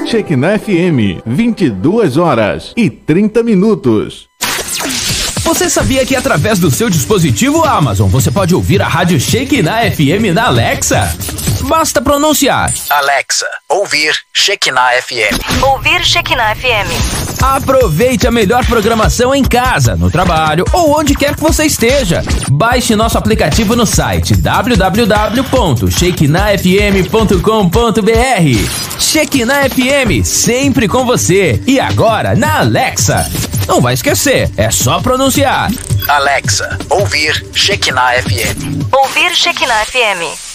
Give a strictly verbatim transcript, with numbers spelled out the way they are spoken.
Shekinah F M, vinte e duas horas e trinta minutos. Você sabia que através do seu dispositivo Amazon você pode ouvir a rádio Shekinah F M na Alexa? Basta pronunciar: Alexa, ouvir Shekinah F M. Ouvir Shekinah F M. Aproveite a melhor programação em casa, no trabalho ou onde quer que você esteja. Baixe nosso aplicativo no site w w w ponto shekinah f m ponto com ponto b r. Shekinah F M, sempre com você. E agora na Alexa. Não vai esquecer, é só pronunciar: Alexa, ouvir Shekinah F M. Ouvir Shekinah F M.